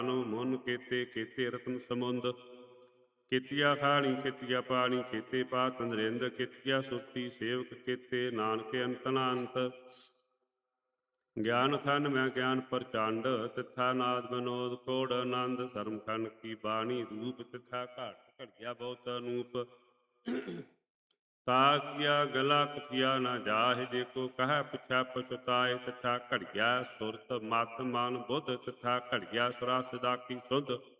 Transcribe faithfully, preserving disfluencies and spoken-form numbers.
ਮੁਨ ਕੇਤੇ ਕੇਤੇ ਰਤਨ ਸਮੁੰਦ। ਕੀਤੀਆ ਖਾਣੀ ਕੀਤੀਆ ਪਾਣੀ ਕੀਤੇ ਪਾਤ ਨਰਿੰਦ। ਕੀਤੀਆ ਸੁਰਤੀ ਸੇਵਕ ਕੀਤੇ ਨਾਨਕ ਅੰਤ ਨਾ ਅੰਤ। ਗਿਆਨ ਖੰਡ ਮੈਂ ਗਿਆਨ ਪ੍ਰਚੰਡ ਤਿਥਾ ਨਾਦ ਮਨੋਦ ਕੋੜ ਆਨੰਦ। ਸਰਮ ਖੰਡ ਕੀ ਬਾਣੀ ਰੂਪ ਤਿਥਾ ਘਟ ਘੜਿਆ ਬਹੁਤ ਅਨੂਪ। ਤਾ ਕੀਆ ਗਲਾ ਕਥਿਆ ਨਾ ਜਾਹਿ ਜੇ ਕੋ ਕਹਿ ਪੁੱਛੈ ਪਛੁਤਾਇ। ਤਿਥਾ ਘੜਿਆ ਸੁਰਤ ਮਤ ਮਨ ਬੁੱਧ ਤਿਥਾ ਘੜਿਆ ਸੁਰਾ ਸਦਾ ਕੀ ਸੁਧ।